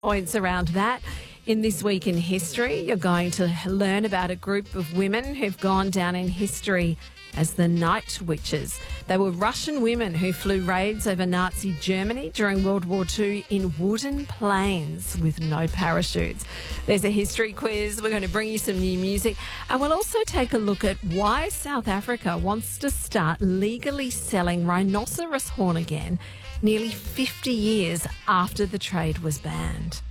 Points around that. In This Week in History, you're going to learn about a group of women who've gone down in history as the Night Witches. They were Russian women who flew raids over Nazi Germany during World War II in wooden planes with no parachutes. There's a history quiz. We're going to bring you some new music, and we'll also take a look at why South Africa wants to start legally selling rhinoceros horn again, nearly 50 years after the trade was banned.